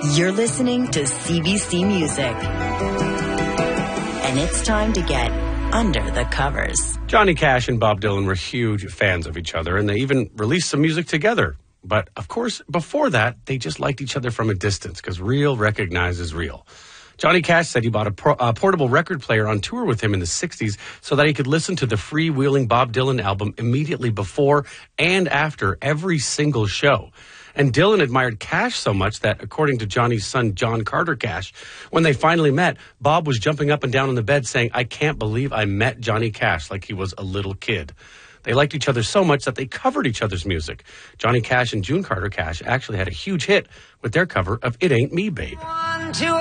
You're listening to CBC Music. And it's time to get under the covers. Johnny Cash and Bob Dylan were huge fans of each other, and they even released some music together. But, of course, before that, they just liked each other from a distance, because real recognizes real. Johnny Cash said he bought a portable record player on tour with him in the 60s so that he could listen to the freewheeling Bob Dylan album immediately before and after every single show. And Dylan admired Cash so much that, according to Johnny's son, John Carter Cash, when they finally met, Bob was jumping up and down on the bed saying, "I can't believe I met Johnny Cash," like he was a little kid. They liked each other so much that they covered each other's music. Johnny Cash and June Carter Cash actually had a huge hit with their cover of "It Ain't Me, Babe." 1, 2,